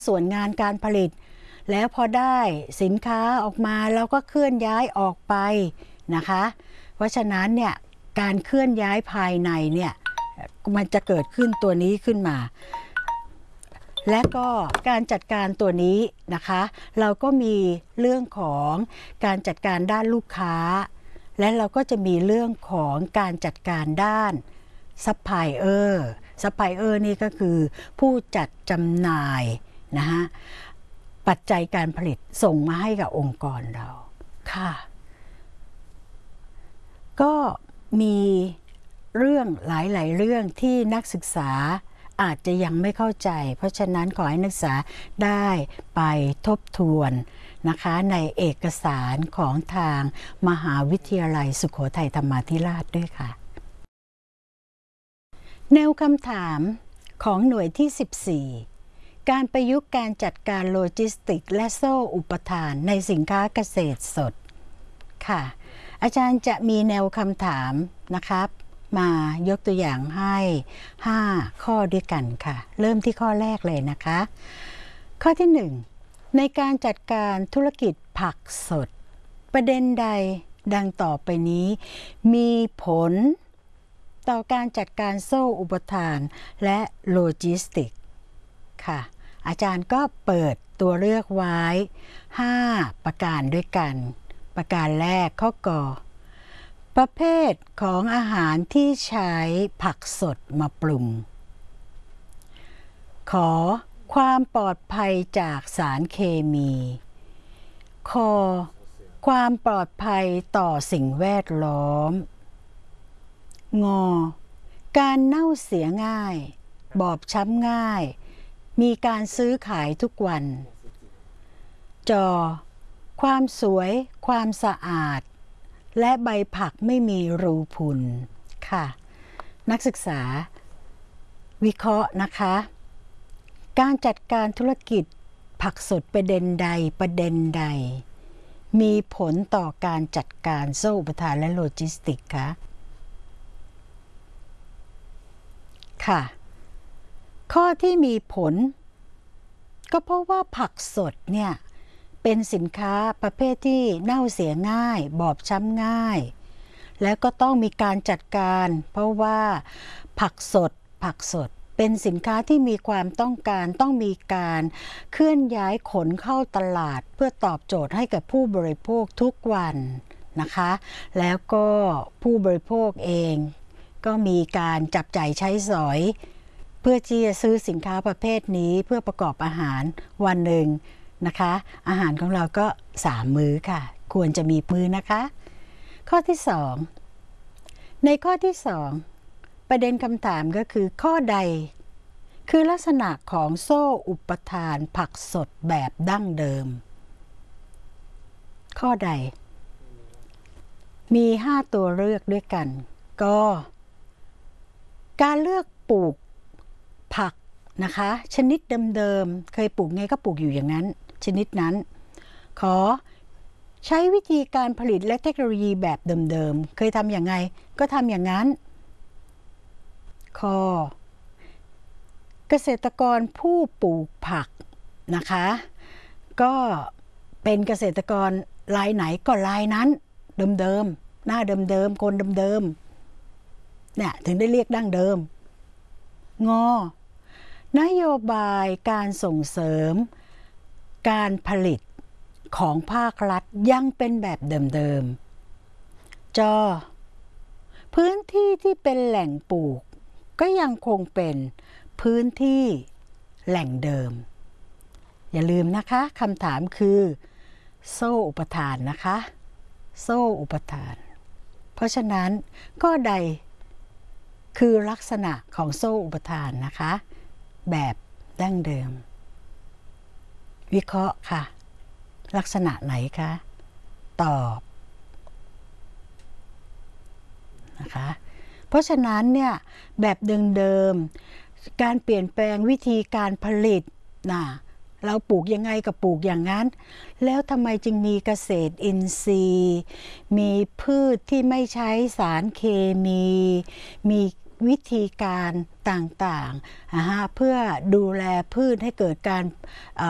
ส่วนงานการผลิตแล้วพอได้สินค้าออกมาเราก็เคลื่อนย้ายออกไปนะคะเพราะฉะนั้นเนี่ยการเคลื่อนย้ายภายในเนี่ยมันจะเกิดขึ้นตัวนี้ขึ้นมาและก็การจัดการตัวนี้นะคะเราก็มีเรื่องของการจัดการด้านลูกค้าและเราก็จะมีเรื่องของการจัดการด้านซัพพลายเออร์นี่ก็คือผู้จัดจำหน่ายนะฮะปัจจัยการผลิตส่งมาให้กับองค์กรเราค่ะก็มีเรื่องหลายๆเรื่องที่นักศึกษาอาจจะยังไม่เข้าใจเพราะฉะนั้นขอให้นักศึกษาได้ไปทบทวนนะคะในเอกสารของทางมหาวิทยาลัยสุโขทัยธรรมาธิราชด้วยค่ะแนวคำถามของหน่วยที่14การประยุกต์การจัดการโลจิสติกและโซ่อุปทานในสินค้าเกษตรสดค่ะอาจารย์จะมีแนวคำถามนะครับมายกตัวอย่างให้5ข้อด้วยกันค่ะเริ่มที่ข้อแรกเลยนะคะข้อที่1ในการจัดการธุรกิจผักสดประเด็นใดดังต่อไปนี้มีผลต่อการจัดการโซ่อุปทานและโลจิสติกค่ะอาจารย์ก็เปิดตัวเลือกไว้5ประการด้วยกันประการแรกข้อกอประเภทของอาหารที่ใช้ผักสดมาปรุงขอความปลอดภัยจากสารเคมีคอความปลอดภัยต่อสิ่งแวดล้อมงอการเน่าเสียง่ายบอบช้ำง่ายมีการซื้อขายทุกวันจอความสวยความสะอาดและใบผักไม่มีรูพุนค่ะนักศึกษาวิเคราะห์นะคะการจัดการธุรกิจผักสดประเด็นใดมีผลต่อการจัดการโซ่อุปทานและโลจิสติกส์ค่ะข้อที่มีผลก็เพราะว่าผักสดเนี่ยเป็นสินค้าประเภทที่เน่าเสียง่ายบอบช้ำง่ายแล้วก็ต้องมีการจัดการเพราะว่าผักสดเป็นสินค้าที่มีความต้องการต้องมีการเคลื่อนย้ายขนเข้าตลาดเพื่อตอบโจทย์ให้กับผู้บริโภคทุกวันนะคะแล้วก็ผู้บริโภคเองก็มีการจับจ่ายใช้สอยเพื่อที่จะซื้อสินค้าประเภทนี้เพื่อประกอบอาหารวันหนึ่งนะคะอาหารของเราก็3มื้อค่ะควรจะมีมื้อนะคะข้อที่2ในข้อที่2ประเด็นคำถามก็คือข้อใดคือลักษณะของโซ่อุปทานผักสดแบบดั้งเดิมข้อใดมี5ตัวเลือกด้วยกันก็การเลือกปลูกผักนะคะชนิดเดิมๆเคยปลูกไงก็ปลูกอยู่อย่างนั้นชนิดนั้นขอใช้วิธีการผลิตและเทคโนโลยีแบบเดิมๆเคยทำอย่างไงก็ทำอย่างนั้นข้อเกษตรกรผู้ปลูกผักนะคะก็เป็นเกษตรกรรายไหนก็รายนั้นเดิมๆหน้าเดิมๆคนเดิมๆเนี่ยถึงได้เรียกดั้งเดิมงอนโยบายการส่งเสริมการผลิตของภาครัฐยังเป็นแบบเดิมๆจอพื้นที่ที่เป็นแหล่งปลูกก็ยังคงเป็นพื้นที่แหล่งเดิมอย่าลืมนะคะคำถามคือโซ่อุปทานนะคะโซ่อุปทานเพราะฉะนั้นข้อใดคือลักษณะของโซ่อุปทานนะคะแบบดั้งเดิมวิเคราะห์ค่ะลักษณะไหนคะตอบนะคะเพราะฉะนั้นเนี่ยแบบเดิมๆการเปลี่ยนแปลงวิธีการผลิตนะเราปลูกยังไงก็ปลูกอย่างนั้นแล้วทำไมจึงมีเกษตรอินทรีย์มีพืชที่ไม่ใช้สารเคมีมีวิธีการต่างๆเพื่อดูแลพืชให้เกิดการ